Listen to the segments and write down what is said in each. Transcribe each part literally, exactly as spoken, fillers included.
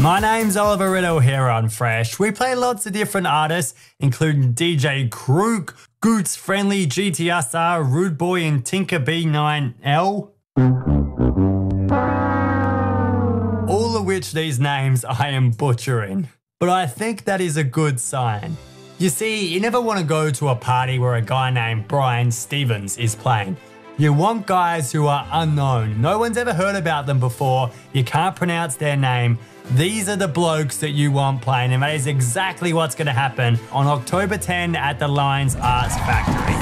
My name's Oliver Riddle here on Fresh. We play lots of different artists, including D J Krook, Goots Friendly, G T S R, Rude Boy, and Tinker B nine L. All of which these names I am butchering. But I think that is a good sign. You see, you never want to go to a party where a guy named Brian Stevens is playing. You want guys who are unknown. No one's ever heard about them before. You can't pronounce their name. These are the blokes that you want playing, and that is exactly what's going to happen on October tenth at the Lions Arts Factory.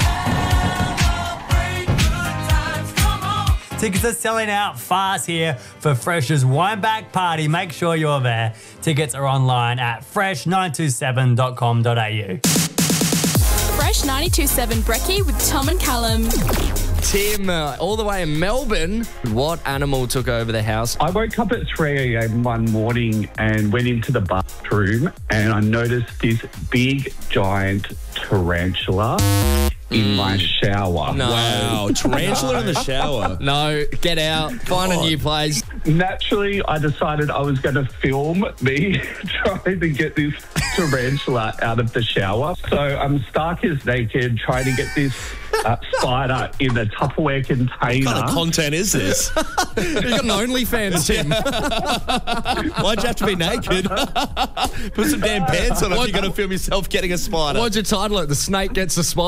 Tickets are selling out fast here for Fresh's Wineback Party. Make sure you're there. Tickets are online at fresh nine two seven dot com dot a u. Fresh ninety-two point seven Brekkie with Tom and Callum. Tim, uh, all the way in Melbourne, what animal took over the house? I woke up at three a m one morning and went into the bathroom and I noticed this big, giant tarantula in mm. my shower. No. Wow, tarantula in the shower. No, get out, find God. a new place. Naturally, I decided I was going to film me trying to get this tarantula out of the shower. So I'm stark as naked trying to get this uh, spider in a Tupperware container. What kind of content is this? You've got an OnlyFans, Tim. Why'd you have to be naked? Put some damn pants on if you're going to film yourself getting a spider. Why'd you title it? The Snake Gets the Spider?